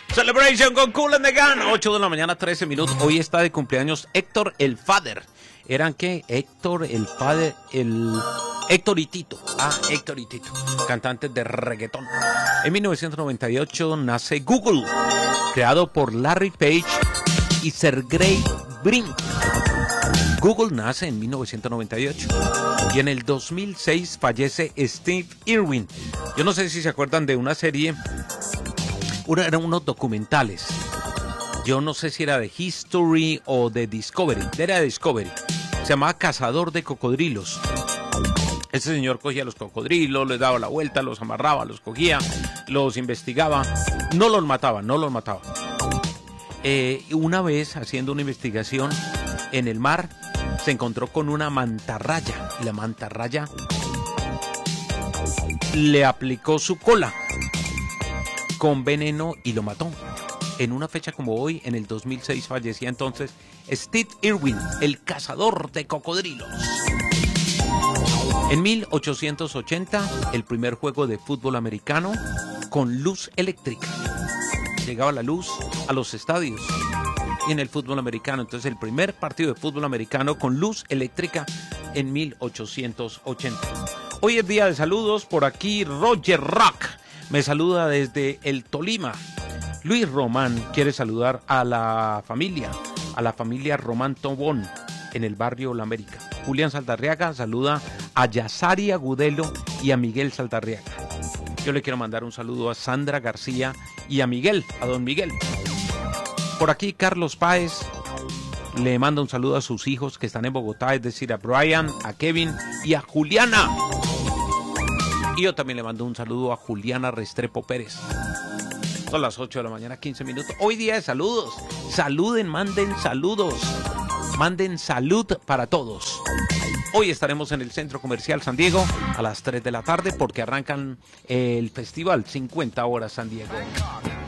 Celebration con Kool and the Gang. 8 de la mañana, 13 minutos. Hoy está de cumpleaños Héctor el Father. ¿Eran qué? Héctor el Father, Héctor y Tito. Héctor y Tito, cantantes de reggaetón. En 1998 nace Google, creado por Larry Page y Sergey Brin. Google nace en 1998 y en el 2006 fallece Steve Irwin. Yo no sé si se acuerdan de una serie, eran unos documentales. Yo no sé si era de History o de Discovery. Era de Discovery. Se llamaba Cazador de Cocodrilos. Ese señor cogía los cocodrilos, les daba la vuelta, los amarraba, los cogía, los investigaba. No los mataba. Una vez, haciendo una investigación en el mar, se encontró con una mantarraya. Y la mantarraya le aplicó su cola con veneno y lo mató. En una fecha como hoy, en el 2006, fallecía entonces Steve Irwin, el cazador de cocodrilos. En 1880, el primer juego de fútbol americano con luz eléctrica. Llegaba la luz a los estadios y en el fútbol americano. Entonces, el primer partido de fútbol americano con luz eléctrica en 1880. Hoy es día de saludos. Por aquí, Roger Rock me saluda desde el Tolima. Luis Román quiere saludar a la familia Román Tobón en el barrio La América. Julián Saldarriaga saluda a Yasari Agudelo y a Miguel Saldarriaga. Yo le quiero mandar un saludo a Sandra García y a Miguel, a don Miguel. Por aquí Carlos Páez le manda un saludo a sus hijos que están en Bogotá, es decir, a Brian, a Kevin y a Juliana. Y yo también le mando un saludo a Juliana Restrepo Pérez. Son las 8 de la mañana, 15 minutos. Hoy día de saludos. Saluden, manden saludos. Manden salud para todos. Hoy estaremos en el Centro Comercial San Diego a las 3 de la tarde porque arrancan el festival 50 Horas San Diego.